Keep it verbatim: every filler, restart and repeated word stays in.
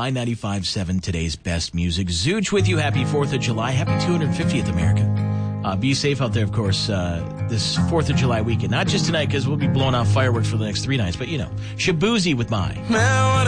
My ninety-five point seven, today's best music. Zooch with you. Happy fourth of July. Happy two hundred fiftieth, America. Uh, be safe out there, of course, uh, this fourth of July weekend. Not just tonight, because we'll be blowing off fireworks for the next three nights, but, you know, Shabuzi with My.